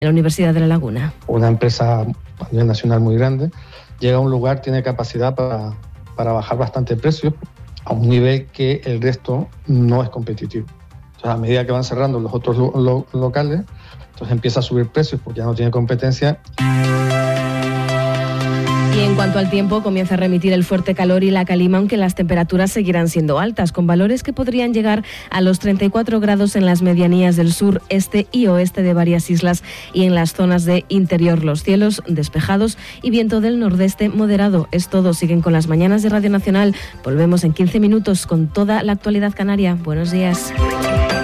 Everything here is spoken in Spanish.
en la Universidad de La Laguna. Una empresa a nivel nacional muy grande llega a un lugar, tiene capacidad para bajar bastante precios a un nivel que el resto no es competitivo. Entonces, a medida que van cerrando los otros locales, entonces empieza a subir precios porque ya no tiene competencia. Y en cuanto al tiempo, comienza a remitir el fuerte calor y la calima, aunque las temperaturas seguirán siendo altas, con valores que podrían llegar a los 34 grados en las medianías del sur, este y oeste de varias islas y en las zonas de interior. Los cielos despejados y viento del nordeste moderado. Es todo. Siguen con las mañanas de Radio Nacional. Volvemos en 15 minutos con toda la actualidad canaria. Buenos días.